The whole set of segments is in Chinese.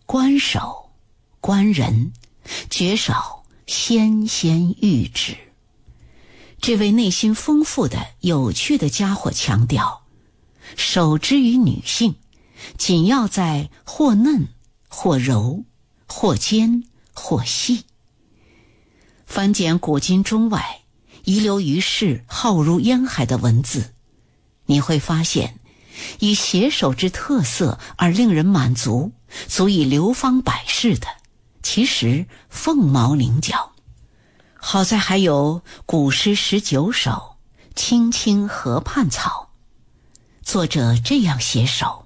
观手、观人，绝少纤纤玉指。这位内心丰富的、有趣的家伙强调，手之于女性，仅要在或嫩、或柔、或尖、或细。翻检古今中外遗留于世、浩如烟海的文字，你会发现，以写手之特色而令人满足，足以流芳百世的，其实凤毛麟角。好在还有古诗19首《青青河畔草》，作者这样写手：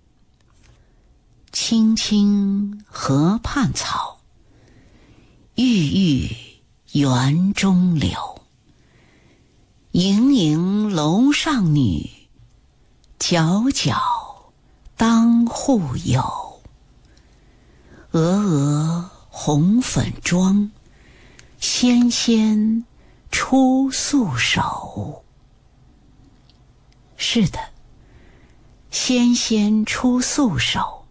青青河畔草，郁郁园中柳。盈盈楼上女，皎皎当户有。娥娥红粉妆，纤纤出素手。是的，纤纤出素手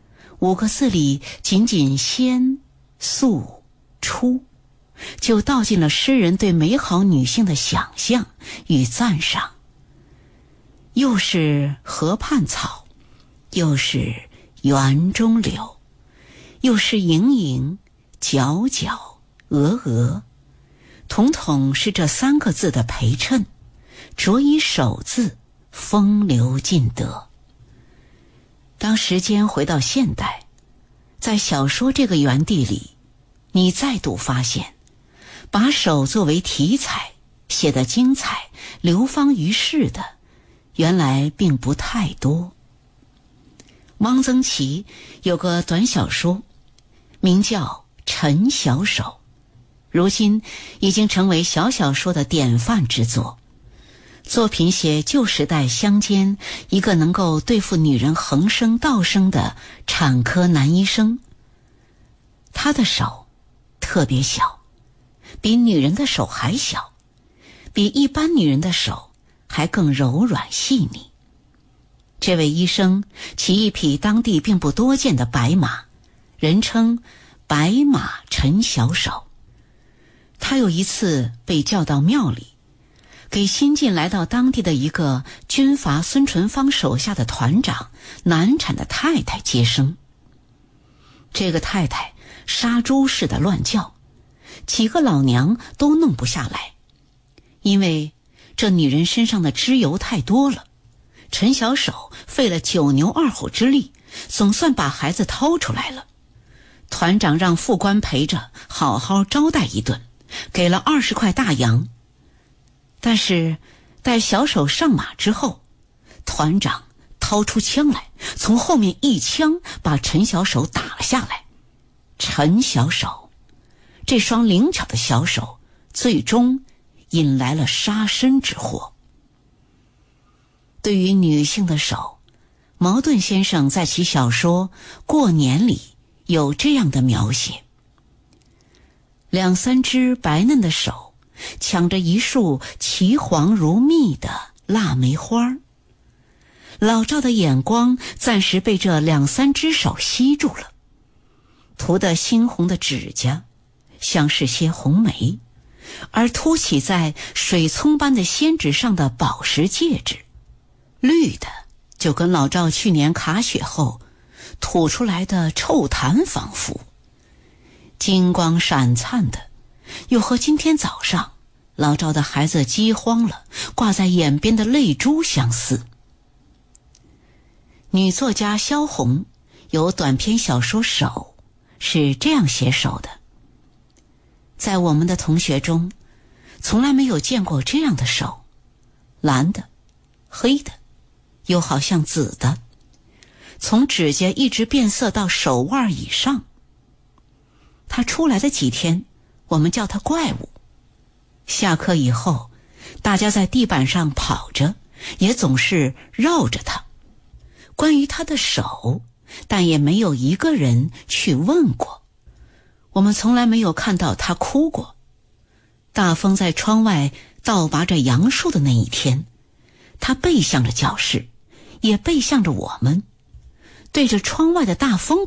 ，5个字里仅仅纤、素、出，就道尽了诗人对美好女性的想象与赞赏。又是河畔草，又是园中柳，又是盈盈、皎皎、娥娥，统统是这3个字的陪衬，着以手字，风流尽得。当时间回到现代，在小说这个园地里，你再度发现，把手作为题材写得精彩、流芳于世的，原来并不太多。汪曾祺有个短小说，名叫《陈小手》，如今已经成为小小说的典范之作。作品写旧时代乡间一个能够对付女人横生倒生的产科男医生。他的手特别小，比女人的手还小，比一般女人的手还更柔软细腻。这位医生骑一匹当地并不多见的白马，人称白马陈小手。他有一次被叫到庙里，给新近来到当地的一个军阀孙纯芳手下的团长难产的太太接生。这个太太杀猪似的乱叫，几个老娘都弄不下来，因为这女人身上的脂油太多了。陈小手费了9牛2虎之力，总算把孩子掏出来了。团长让副官陪着好好招待一顿，给了20块大洋。但是待小手上马之后，团长掏出枪来，从后面一枪把陈小手打了下来。陈小手这双灵巧的小手，最终引来了杀身之祸。对于女性的手，茅盾先生在其小说《过年》里有这样的描写：2、3只白嫩的手抢着一束奇黄如蜜的腊梅花，老赵的眼光暂时被这2、3只手吸住了。涂得猩红的指甲像是些红梅，而凸起在水葱般的仙指上的宝石戒指，绿的就跟老赵去年卡血后吐出来的臭痰仿佛，金光闪灿的，又和今天早上老赵的孩子饥荒了挂在眼边的泪珠相似。女作家萧红有短篇小说《手》是这样写手的：在我们的同学中，从来没有见过这样的手，蓝的、黑的，又好像紫的，从指甲一直变色到手腕以上。他出来的几天，我们叫他怪物。下课以后，大家在地板上跑着，也总是绕着他。关于他的手，但也没有一个人去问过。我们从来没有看到他哭过。大风在窗外倒拔着杨树的那一天，他背向着教室，也背向着我们，对着窗外的大风